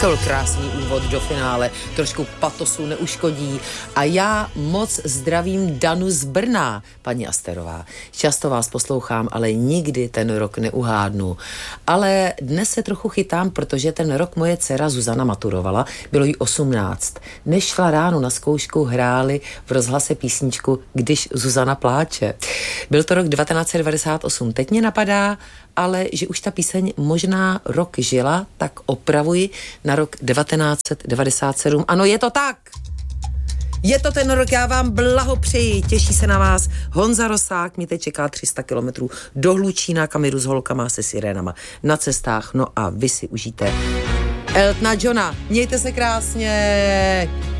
To byl krásný úvod do finále, trošku patosu neuškodí. A já moc zdravím Danu z Brna, paní Asterová. Často vás poslouchám, ale nikdy ten rok neuhádnu. Ale dnes se trochu chytám, protože ten rok moje dcera Zuzana maturovala, bylo jí 18. Než šla ráno na zkoušku, hráli v rozhlase písničku Když Zuzana pláče. Byl to rok 1998. Teď mě napadá, ale že už ta píseň možná rok žila, tak opravuji na rok 1997. Ano, je to tak! Je to ten rok, já vám blahopřeji, těší se na vás Honza Rosák, mě teď čeká 300 kilometrů do Hlučína, kam jdu s holkama se sirénama na cestách, no a vy si užijte Eltona Johna. Mějte se krásně!